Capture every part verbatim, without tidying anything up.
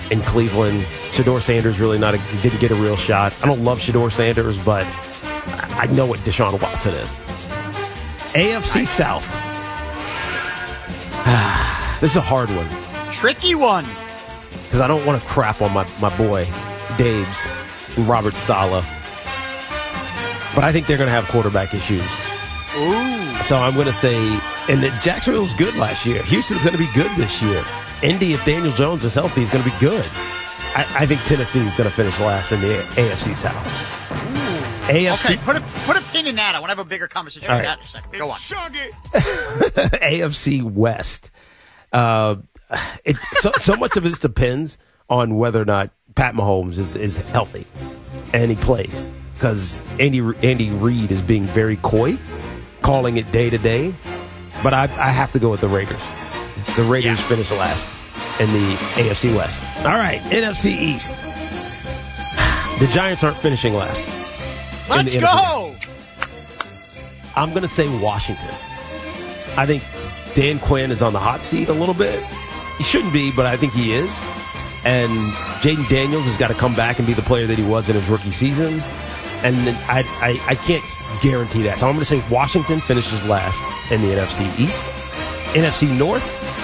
in Cleveland. Shedeur Sanders really not a, didn't get a real shot. I don't love Shedeur Sanders, but I know what Deshaun Watson is. A F C South. This is a hard one. Tricky one. Because I don't want to crap on my, my boy, Daves and Robert Saleh. But I think they're going to have quarterback issues. Ooh. So I'm going to say, and that Jacksonville's good last year. Houston's going to be good this year. Indy, if Daniel Jones is healthy, is going to be good. I, I think Tennessee is going to finish last in the A F C South. Ooh. A F C. Okay, put a, put a pin in that. I want to have a bigger conversation All about right. that in a second. Go on. A F C West. Uh, it, so, so much of this depends on whether or not Pat Mahomes is, is healthy and he plays. Because Andy Andy Reid is being very coy, calling it day to day. But I, I have to go with the Raiders. The Raiders yeah. finish last in the A F C West. All right, N F C East. The Giants aren't finishing last. Let's go! I'm going to say Washington. I think Dan Quinn is on the hot seat a little bit. He shouldn't be, but I think he is. And Jaden Daniels has got to come back and be the player that he was in his rookie season. And I, I, I can't guarantee that. So I'm going to say Washington finishes last in the N F C East. N F C North,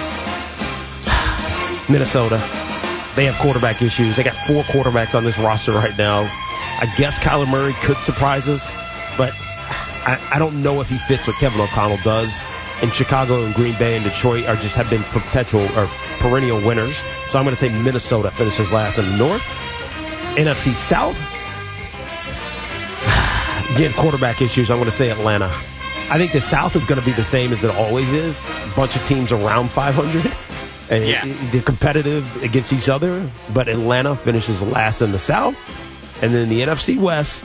Minnesota. They have quarterback issues. They got four quarterbacks on this roster right now. I guess Kyler Murray could surprise us, but I, I don't know if he fits what Kevin O'Connell does. And Chicago and Green Bay and Detroit are just have been perpetual or perennial winners. So I'm going to say Minnesota finishes last in the North. N F C South. Again, quarterback issues. I'm going to say Atlanta. I think the South is going to be the same as it always is. A bunch of teams around five hundred. And yeah. they're competitive against each other. But Atlanta finishes last in the South. And then the N F C West,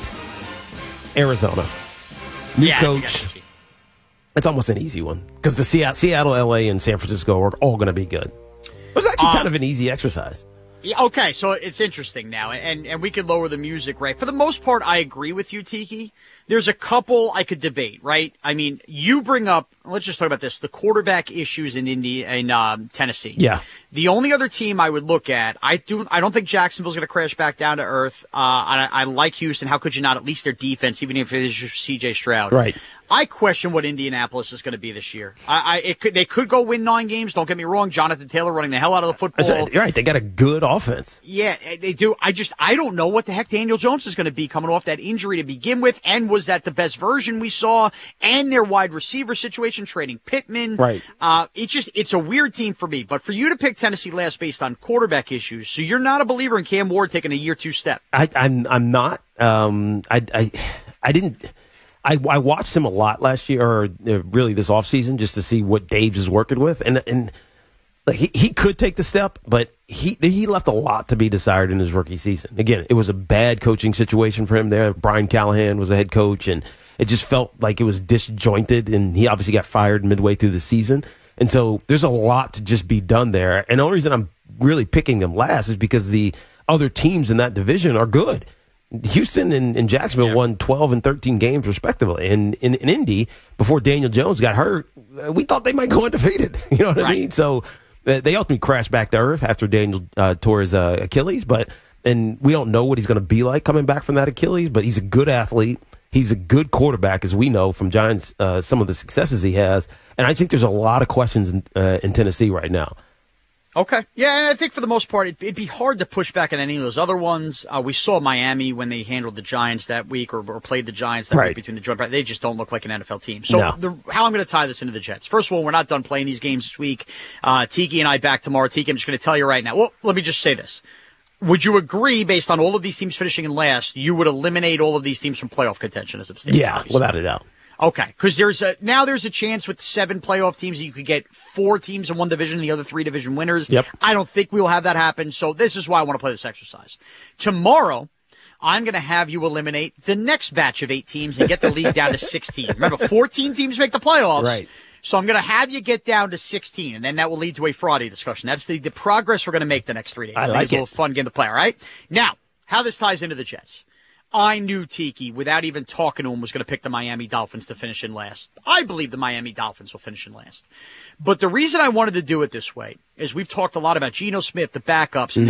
Arizona. New yeah, coach. It's almost an easy one. Because the Seattle, Seattle, L A, and San Francisco are all going to be good. It was actually um, kind of an easy exercise. Yeah, okay, so it's interesting now, and, and we could lower the music, right? For the most part, I agree with you, Tiki. There's a couple I could debate, right? I mean, you bring up, let's just talk about this, the quarterback issues in Indy, in um, Tennessee. Yeah. The only other team I would look at, I do, I don't think Jacksonville's going to crash back down to earth. Uh, I, I like Houston. How could you not? At least their defense, even if it is C J Stroud. Right. I question what Indianapolis is going to be this year. I, I it could, they could go win nine games. Don't get me wrong. Jonathan Taylor running the hell out of the football. You're right. They got a good offense. Yeah, they do. I just, I don't know what the heck Daniel Jones is going to be coming off that injury to begin with. And was that the best version we saw? And their wide receiver situation, trading Pittman. Right. Uh, it's just, it's a weird team for me. But for you to pick Tennessee last based on quarterback issues, so you're not a believer in Cam Ward taking a year two step. I, I'm, I'm not. Um, I, I, I didn't. I, I watched him a lot last year, or uh, really this offseason, just to see what Daves is working with. And and like he, he could take the step, but he he left a lot to be desired in his rookie season. Again, it was a bad coaching situation for him there. Brian Callahan was the head coach, and it just felt like it was disjointed, and he obviously got fired midway through the season. And so there's a lot to just be done there. And the only reason I'm really picking them last is because the other teams in that division are good. Houston and, and Jacksonville yeah. won twelve and thirteen games respectively. And in, in Indy, before Daniel Jones got hurt, we thought they might go undefeated. You know what right. I mean? So uh, they ultimately crashed back to earth after Daniel uh, tore his uh, Achilles. But and we don't know what he's going to be like coming back from that Achilles. But he's a good athlete. He's a good quarterback, as we know from Giants, uh, some of the successes he has. And I think there's a lot of questions in, uh, in Tennessee right now. Okay. Yeah, and I think for the most part, it'd, it'd be hard to push back on any of those other ones. Uh, we saw Miami when they handled the Giants that week, or, or played the Giants that right. week between the joint practice. They just don't look like an N F L team. So no. the, how I'm going to tie this into the Jets. First of all, we're not done playing these games this week. Uh, Tiki and I back tomorrow. Tiki, I'm just going to tell you right now. Well, let me just say this. Would you agree, based on all of these teams finishing in last, you would eliminate all of these teams from playoff contention as it stands? Yeah, obviously. Without a doubt. Okay, because there's a now there's a chance with seven playoff teams that you could get four teams in one division, the other three division winners. Yep. I don't think we will have that happen, so this is why I want to play this exercise. Tomorrow, I'm going to have you eliminate the next batch of eight teams and get the league down to sixteen. Remember, fourteen teams make the playoffs. Right. So I'm going to have you get down to sixteen, and then that will lead to a Friday discussion. That's the, the progress we're going to make the next three days. I, I think like it's a it. little fun game to play, all right? Now, how this ties into the Jets. I knew Tiki, without even talking to him, was going to pick the Miami Dolphins to finish in last. I believe the Miami Dolphins will finish in last. But the reason I wanted to do it this way is we've talked a lot about Geno Smith, the backups, and mm-hmm.